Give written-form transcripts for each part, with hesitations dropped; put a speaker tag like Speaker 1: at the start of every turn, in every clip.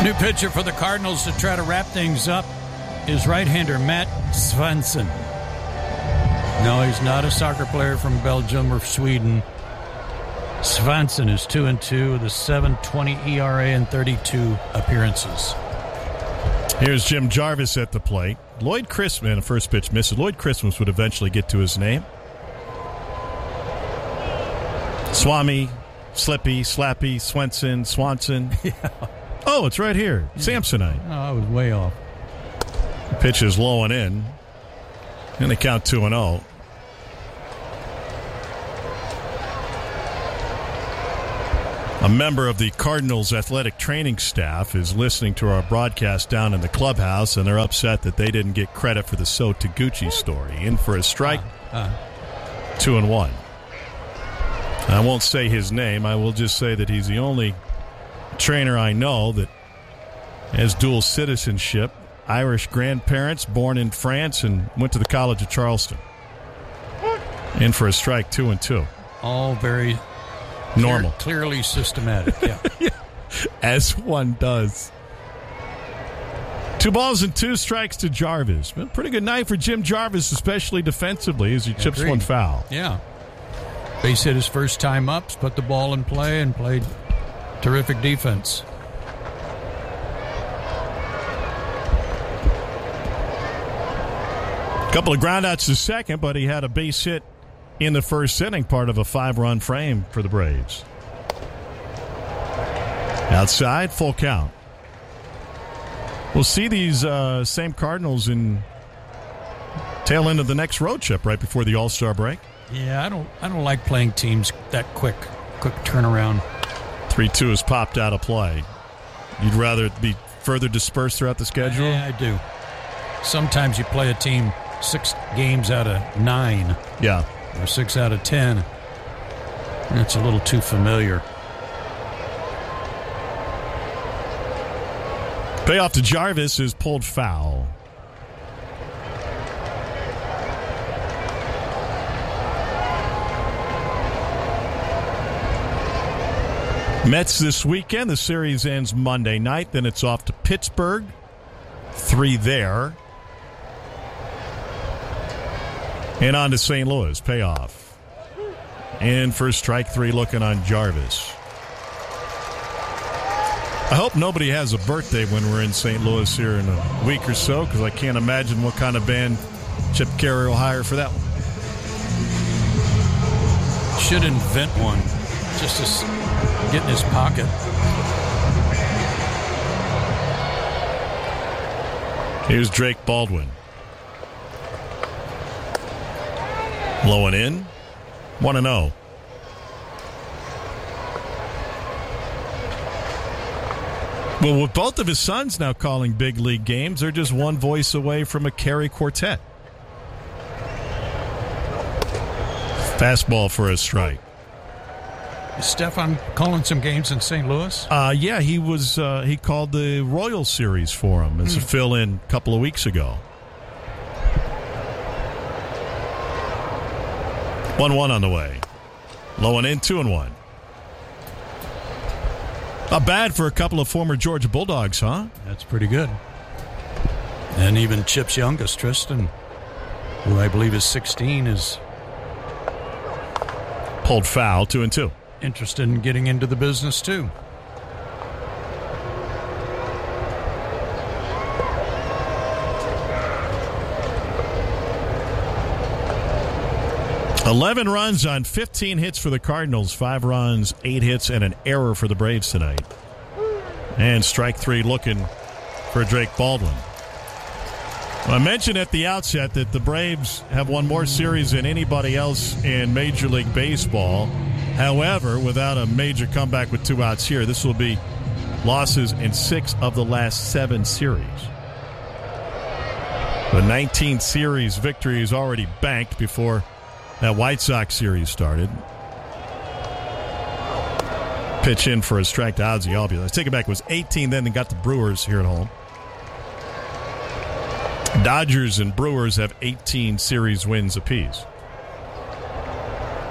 Speaker 1: New pitcher for the Cardinals to try to wrap things up is right-hander Matt Svensson. No, he's not a soccer player from Belgium or Sweden. Svensson is 2-2 with a 7.20 ERA and 32 appearances.
Speaker 2: Here's Jim Jarvis at the plate. Lloyd Christmas, the first pitch misses. Lloyd Christmas would eventually get to his name. Swami, Slippy, Slappy, Swanson. Yeah. Oh, it's right here. Yeah. Samsonite.
Speaker 1: Oh, I was way off.
Speaker 2: Pitch is low and in. And they count 2-0. A member of the Cardinals athletic training staff is listening to our broadcast down in the clubhouse, and they're upset that they didn't get credit for the So Taguchi story. In for a strike, 2-1. I won't say his name. I will just say that he's the only trainer I know that has dual citizenship, Irish grandparents, born in France, and went to the College of Charleston. In for a strike, 2-2.
Speaker 1: All very
Speaker 2: normal.
Speaker 1: Clearly systematic, yeah.
Speaker 2: Yeah. As one does. 2 balls and 2 strikes to Jarvis. Been a pretty good night for Jim Jarvis, especially defensively, as he chips one foul.
Speaker 1: Yeah. Base hit his first time up, put the ball in play, and played terrific defense.
Speaker 2: Couple of groundouts to second, but he had a base hit in the first inning, part of a 5-run frame for the Braves. Outside, full count. We'll see these same Cardinals in tail end of the next road trip right before the All-Star break.
Speaker 1: Yeah, I don't like playing teams that quick turnaround.
Speaker 2: 3-2 has popped out of play. You'd rather it be further dispersed throughout the schedule?
Speaker 1: Yeah, I do. Sometimes you play a team 6 games out of 9.
Speaker 2: Yeah.
Speaker 1: Or 6 out of 10. That's a little too familiar.
Speaker 2: Payoff to Jarvis is pulled foul. Mets this weekend. The series ends Monday night. Then it's off to Pittsburgh. 3 there. And on to St. Louis. Payoff. And for strike 3 looking on Jarvis. I hope nobody has a birthday when we're in St. Louis here in a week or so, because I can't imagine what kind of band Chip Carey will hire for that one.
Speaker 1: Should invent one just to get in his pocket.
Speaker 2: Here's Drake Baldwin. Low and in. 1-0. Well, with both of his sons now calling big league games, they're just one voice away from a Carey quartet. Fastball for a strike.
Speaker 1: Is Stefan calling some games in St. Louis?
Speaker 2: Yeah, he was. He called the Royal Series for him as a fill-in a couple of weeks ago. 1-1 on the way. Low and in, 2-1. Not bad for a couple of former Georgia Bulldogs, huh?
Speaker 1: That's pretty good. And even Chip's youngest, Tristan, who I believe is 16, is
Speaker 2: pulled foul, 2-2.
Speaker 1: Interested in getting into the business, too.
Speaker 2: $11 runs on 15 hits for the Cardinals. 5 runs, 8 hits, and an error for the Braves tonight. And strike 3 looking for Drake Baldwin. Well, I mentioned at the outset that the Braves have won more series than anybody else in Major League Baseball. However, without a major comeback with 2 outs here, this will be losses in 6 of the last 7 series. The 19th series victory is already banked before that White Sox series started. Pitch in for a strike to Ozzie Albies. I take it back. It was 18 then. They got the Brewers here at home. Dodgers and Brewers have 18 series wins apiece.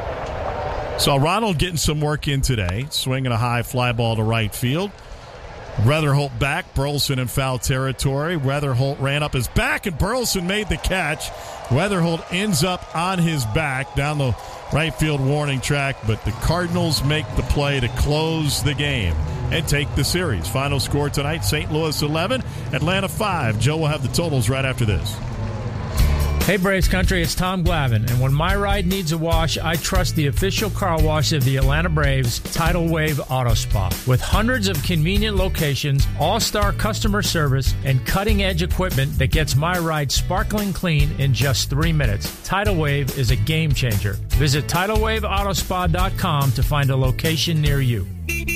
Speaker 2: So Ronald getting some work in today. Swinging a high fly ball to right field. Weatherholt back. Burleson in foul territory. Weatherholt ran up his back, and Burleson made the catch. Weatherholt ends up on his back down the right field warning track, but the Cardinals make the play to close the game and take the series. Final score tonight, St. Louis 11, Atlanta 5. Joe will have the totals right after this.
Speaker 3: Hey Braves Country, it's Tom Glavine, and when my ride needs a wash, I trust the official car wash of the Atlanta Braves, Tidal Wave Auto Spa. With hundreds of convenient locations, all-star customer service, and cutting-edge equipment that gets my ride sparkling clean in just 3 minutes, Tidal Wave is a game changer. Visit TidalWaveAutospa.com to find a location near you.